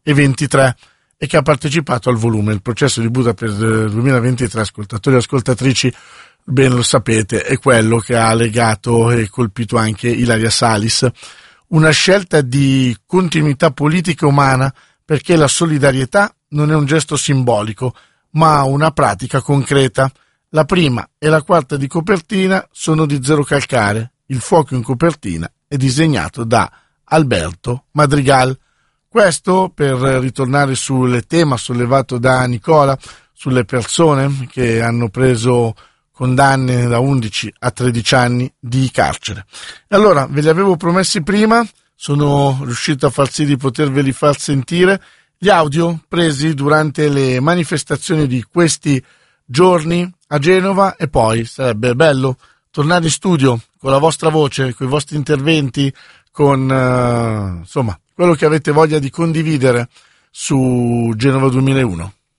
2023 e che ha partecipato al volume Il processo di Budapest 2023. Ascoltatori e ascoltatrici, ben lo sapete, è quello che ha legato e colpito anche Ilaria Salis. Una scelta di continuità politica umana, perché la solidarietà non è un gesto simbolico, ma una pratica concreta. La prima e la quarta di copertina sono di Zero Calcare. Il fuoco in copertina è disegnato da Alberto Madrigal. Questo per ritornare sul tema sollevato da Nicola, sulle persone che hanno preso condanne da 11 a 13 anni di carcere. E allora, ve li avevo promessi prima, sono riuscito a far sì di poterveli far sentire, gli audio presi durante le manifestazioni di questi giorni a Genova, e poi sarebbe bello tornare in studio con la vostra voce, con i vostri interventi, con insomma quello che avete voglia di condividere su Genova 2001.